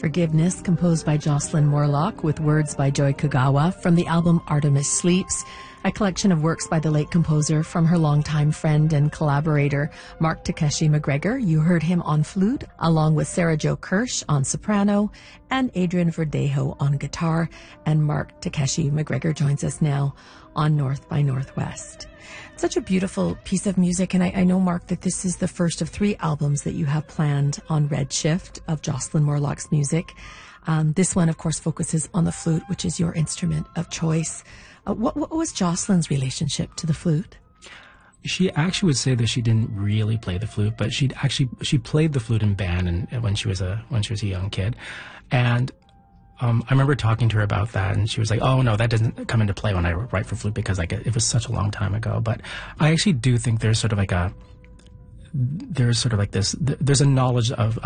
Forgiveness, composed by Jocelyn Morlock with words by Joy Kugawa from the album Artemis Sleeps, a collection of works by the late composer from her longtime friend and collaborator, Mark Takeshi McGregor. You heard him on flute, along with Sarah Jo Kirsch on soprano and Adrian Verdejo on guitar. And Mark Takeshi McGregor joins us now on North by Northwest. Such a beautiful piece of music, and I know, Mark, that this is the first of 3 albums that you have planned on Redshift of Jocelyn Morlock's music. This one, of course, focuses on the flute, which is your instrument of choice. What was Jocelyn's relationship to the flute? She actually would say that she didn't really play the flute, but she played the flute in band and when she was a young kid. And I remember talking to her about that, and she was like, "Oh no, that doesn't come into play when I write for flute because it was such a long time ago." But I actually do think there's a knowledge of